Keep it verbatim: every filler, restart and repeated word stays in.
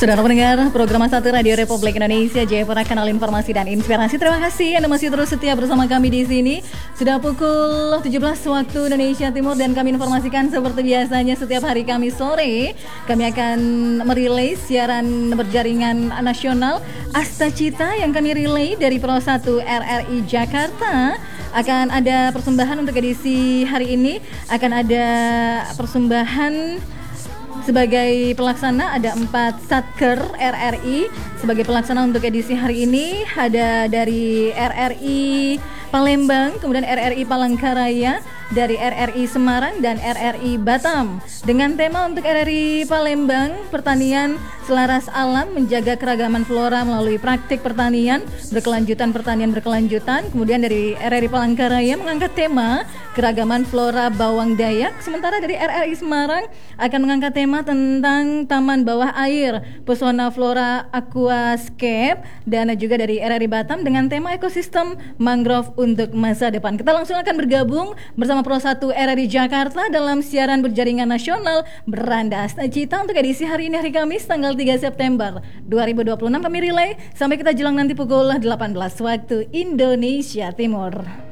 Saudara pendengar program satu Radio Republik Indonesia, Jayapura, kanal informasi dan inspirasi. Terima kasih Anda masih terus setia bersama kami di sini. Sudah pukul tujuh belas waktu Indonesia Timur dan kami informasikan seperti biasanya setiap hari Kamis sore kami akan merilis siaran berjaringan nasional Asta Cita yang kami relay dari Pro satu R R I Jakarta. Akan ada persembahan untuk edisi hari ini, akan ada persembahan sebagai pelaksana, ada empat Satker R R I. Sebagai pelaksana untuk edisi hari ini ada dari R R I Palembang, kemudian R R I Palangkaraya, dari R R I Semarang dan R R I Batam. Dengan tema untuk R R I Palembang, pertanian selaras alam, menjaga keragaman flora melalui praktik pertanian berkelanjutan, pertanian berkelanjutan. Kemudian dari R R I Palangkaraya mengangkat tema keragaman flora bawang Dayak. Sementara dari R R I Semarang akan mengangkat tema tentang taman bawah air, pesona flora aquascape, dan juga dari R R I Batam dengan tema ekosistem mangrove untuk masa depan. Kita langsung akan bergabung bersama Pro satu R R I Jakarta dalam siaran berjaringan nasional Beranda Asta Cita untuk edisi hari ini, hari Kamis tanggal tiga September dua ribu dua puluh enam. Kami relay sampai kita jelang nanti pukul delapan belas waktu Indonesia Timur.